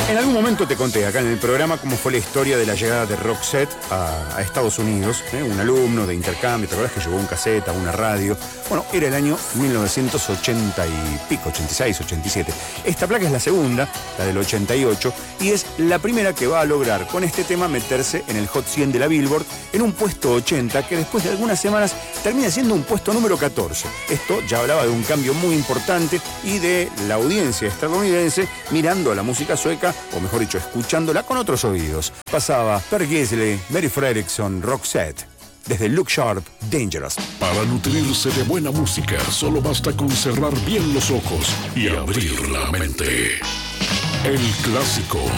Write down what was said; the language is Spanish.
En algún momento te conté acá en el programa cómo fue la historia de la llegada de Roxette a Estados Unidos. Un alumno de intercambio, ¿te acordás que llevó un cassette a una radio? Bueno, era el año 1980 y pico, 86, 87. Esta placa es la segunda, la del 88, y es la primera que va a lograr con este tema meterse en el Hot 100 de la Billboard en un puesto 80 que después de algunas semanas termina siendo un puesto número 14. Esto ya hablaba de un cambio muy importante y de la audiencia estadounidense mirando a la música sueca, o mejor dicho, escuchándola con otros oídos. Pasaba Per Gessle, Mary Fredriksson, Roxette. Desde Look Sharp, Dangerous. Para nutrirse de buena música, solo basta con cerrar bien los ojos y abrir la mente. El clásico.